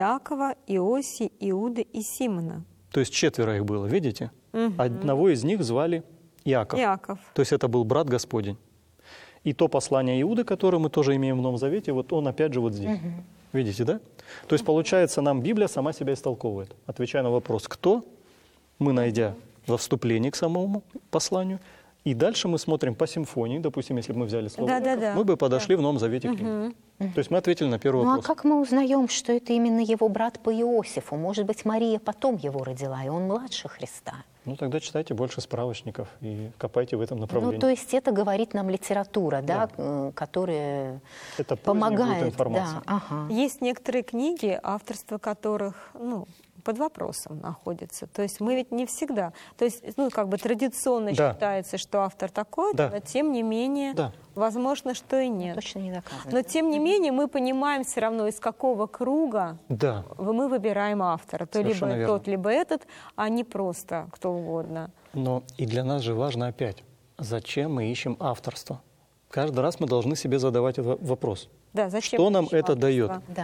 Иакова, Иосии, Иуды и Симона. То есть 4 их было, видите? Мгм. Одного из них звали Иаков. Иаков. То есть это был брат Господень. И то послание Иуды, которое мы тоже имеем в Новом Завете, вот он опять же вот здесь. Видите, да? То есть получается, нам Библия сама себя истолковывает. Отвечая на вопрос «кто?», мы, найдя во вступлении к самому посланию, и дальше мы смотрим по симфонии, допустим, если бы мы взяли слово Иаков, мы бы подошли в Новом Завете к нему. То есть мы ответили на первый вопрос. Ну а как мы узнаем, что это именно его брат по Иосифу? Может быть, Мария потом его родила, и он младше Христа? Ну тогда читайте больше справочников и копайте в этом направлении. Ну, то есть это говорит нам литература, да, которая Это поздняя будет помогает. информация. Да, ага. Есть некоторые книги, авторство которых, под вопросом находится. То есть мы ведь не всегда... То есть, как бы традиционно считается, что автор такой, но тем не менее, возможно, что и нет. Точно не доказано. Но тем не менее мы понимаем все равно, из какого круга мы выбираем автора. То либо тот, либо этот, а не просто кто угодно. Но и для нас же важно опять, зачем мы ищем авторство? Каждый раз мы должны себе задавать этот вопрос. Да, зачем что нам это дает? Да.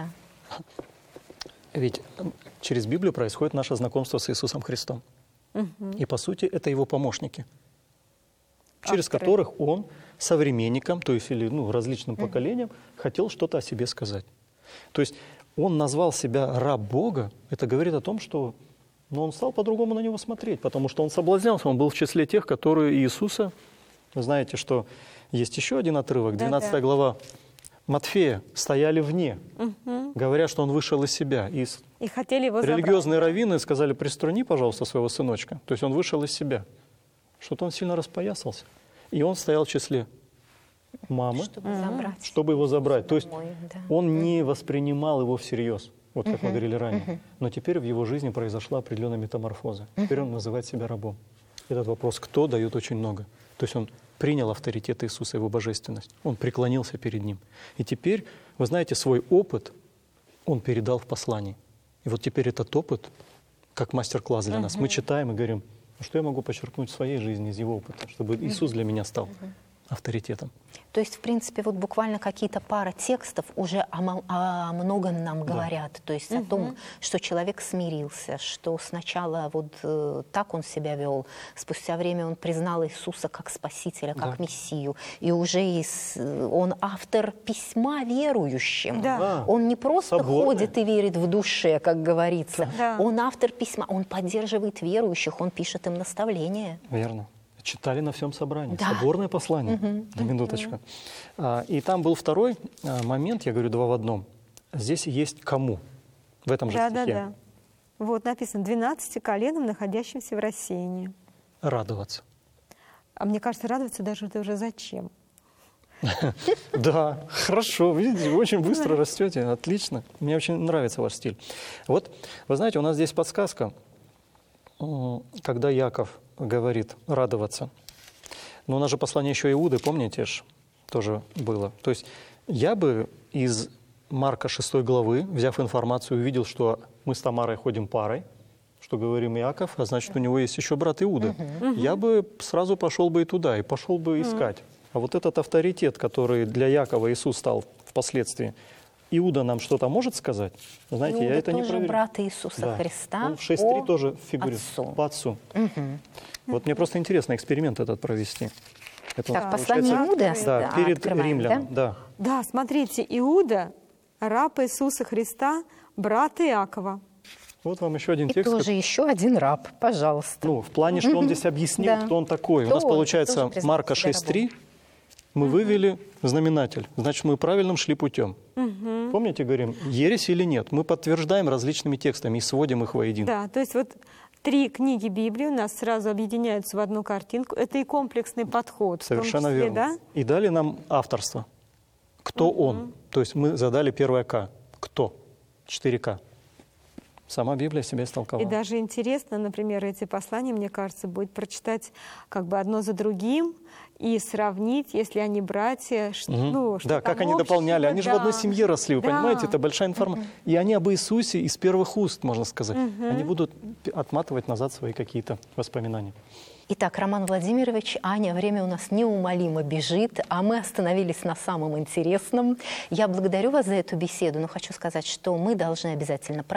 Ведь через Библию происходит наше знакомство с Иисусом Христом. И по сути это Его помощники, через которых Он современникам, то есть или различным поколениям, хотел что-то о себе сказать. То есть Он назвал себя раб Бога, это говорит о том, что он стал по-другому на Него смотреть, потому что Он соблазнялся, Он был в числе тех, которые Иисуса, вы знаете, что есть еще один отрывок, 12 глава Матфея, стояли вне, говоря, что он вышел из себя. И хотели его религиозные раввины сказали: приструни, пожалуйста, своего сыночка. То есть он вышел из себя. Что-то он сильно распоясался. И он стоял в числе мамы, чтобы его забрать. То есть он не воспринимал его всерьез, вот как мы говорили ранее. Но теперь в его жизни произошла определенная метаморфоза. Теперь он называет себя рабом. Этот вопрос «кто?» дает очень много. То есть он принял авторитет Иисуса, Его божественность. Он преклонился перед Ним. И теперь, вы знаете, свой опыт Он передал в послании. И вот теперь этот опыт, как мастер-класс для нас, мы читаем и говорим: что я могу подчеркнуть в своей жизни из Его опыта, чтобы Иисус для меня стал авторитетом. То есть, в принципе, вот буквально какие-то пара текстов уже о многом нам говорят. То есть о том, что человек смирился, что сначала вот так он себя вел, спустя время он признал Иисуса как Спасителя, как Мессию. И уже он автор письма верующим. Он не просто ходит и верит в душе, как говорится. Он автор письма, он поддерживает верующих, он пишет им наставления. Верно. Читали на всем собрании. Соборное послание. На минуточку. И там был второй момент, я говорю, 2 в 1. Здесь есть кому в этом же стихе. Да. Вот написано: 12 коленам, находящимся в рассеянии. Радоваться. А мне кажется, радоваться даже это уже зачем? Да, хорошо. Видите, вы очень быстро растете. Отлично. Мне очень нравится ваш стиль. Вот, вы знаете, у нас здесь подсказка. Когда Яков говорит радоваться. Но у нас же послание еще Иуды, помните ж, тоже было. То есть я бы из Марка 6 главы, взяв информацию, увидел, что мы с Тамарой ходим парой, что говорим Иаков, а значит, у него есть еще брат Иуда. Я бы сразу пошел бы и туда, и пошел бы искать. А вот этот авторитет, который для Якова Иисус стал впоследствии, Иуда нам что-то может сказать? Знаете, Иуда я это не тоже проверил. брат Иисуса Христа. Он в 6.3 тоже фигурирует. Отцу. По отцу. Вот мне просто интересно эксперимент этот провести. Это Так, послание Иуды перед римлянам. Да, смотрите, Иуда, раб Иисуса Христа, брат Иакова. Вот вам еще один И текст. тоже еще один раб, пожалуйста. В плане, что он здесь объяснил, кто он такой. У нас получается Марка 6.3. Мы вывели знаменатель. Значит, мы правильным шли путем. Помните, говорим, ересь или нет? Мы подтверждаем различными текстами и сводим их воедино. Да, то есть вот 3 книги Библии у нас сразу объединяются в одну картинку. Это и комплексный подход. Совершенно верно. Да? И дали нам авторство. Кто он? То есть мы задали первое «К». Кто? 4К. Сама Библия себя истолковала. И даже интересно, например, эти послания, мне кажется, будет прочитать как бы одно за другим и сравнить, если они братья, что да, как они дополняли. Они же в одной семье росли, вы понимаете, это большая информация. И они об Иисусе из первых уст, можно сказать. Они будут отматывать назад свои какие-то воспоминания. Итак, Роман Владимирович, Аня, время у нас неумолимо бежит, а мы остановились на самом интересном. Я благодарю вас за эту беседу, но хочу сказать, что мы должны обязательно